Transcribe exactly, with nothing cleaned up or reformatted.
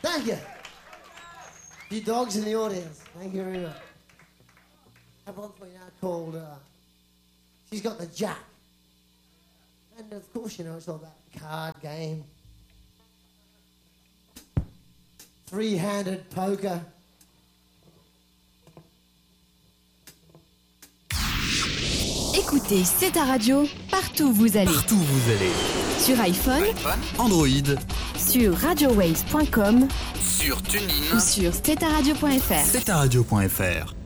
Thank you. You dogs in the audience. Thank you very much. I have one for you now called, uh, She's Got the Jack. And of course, you know, it's all about card game. Three-handed poker. Écoutez, c'est ta radio, partout où vous allez. Partout où vous allez. Sur iPhone, iPhone, Android, sur radio waves point com, sur TuneIn ou sur c'est ta radio point f r. c'est ta radio point f r.